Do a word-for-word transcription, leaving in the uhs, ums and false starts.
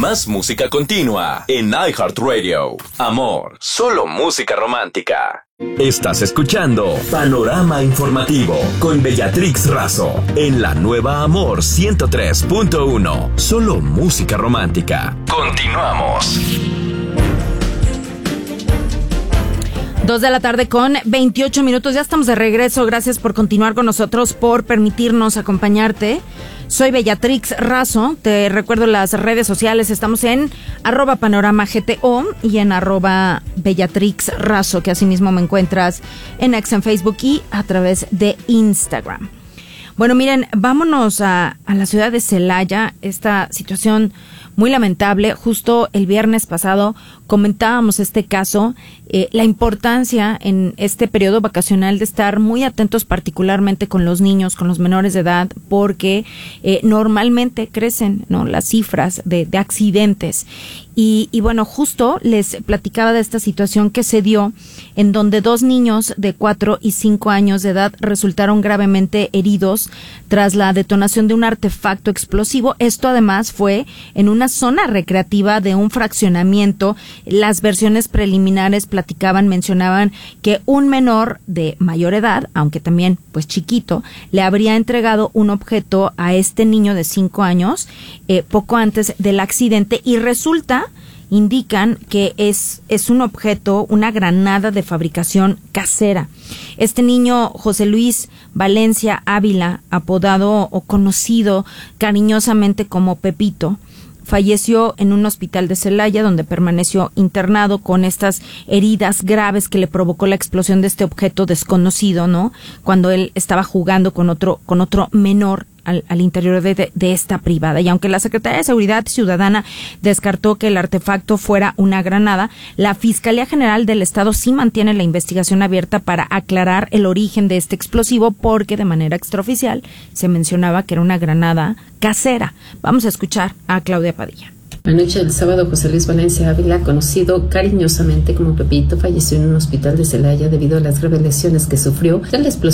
Más música continua en iHeartRadio. Amor, solo música romántica. Estás escuchando Panorama Informativo con Bellatrix Razo en la nueva Amor ciento tres punto uno. Solo música romántica. Continuamos. Dos de la tarde con veintiocho minutos. Ya estamos de regreso. Gracias por continuar con nosotros, por permitirnos acompañarte. Soy Bellatrix Razo. Te recuerdo las redes sociales. Estamos en arroba panorama G T O y en arroba Bellatrix Razo, que asimismo me encuentras en X en Facebook y a través de Instagram. Bueno, miren, vámonos a, a la ciudad de Celaya. Esta situación muy lamentable. Justo el viernes pasado comentábamos este caso, eh, la importancia en este periodo vacacional de estar muy atentos particularmente con los niños, con los menores de edad, porque eh, normalmente crecen, ¿no?, las cifras de, de accidentes. Y, y bueno, justo les platicaba de esta situación que se dio en donde dos niños de cuatro y cinco años de edad resultaron gravemente heridos tras la detonación de un artefacto explosivo. Esto además fue en una zona recreativa de un fraccionamiento. Las versiones preliminares platicaban, mencionaban que un menor de mayor edad, aunque también pues chiquito, le habría entregado un objeto a este niño de cinco años eh, poco antes del accidente, y resulta, indican que es, es un objeto, una granada de fabricación casera. Este niño, José Luis Valencia Ávila, apodado o conocido cariñosamente como Pepito, falleció en un hospital de Celaya, donde permaneció internado con estas heridas graves que le provocó la explosión de este objeto desconocido, ¿no?, cuando él estaba jugando con otro, con otro menor al, al interior de, de, de esta privada. Y aunque la Secretaría de Seguridad Ciudadana descartó que el artefacto fuera una granada, la Fiscalía General del Estado sí mantiene la investigación abierta para aclarar el origen de este explosivo, porque de manera extraoficial se mencionaba que era una granada casera. Vamos a escuchar a Claudia Padilla. La noche del sábado, José Luis Valencia Ávila, conocido cariñosamente como Pepito, falleció en un hospital de Celaya debido a las graves lesiones que sufrió tras la explosión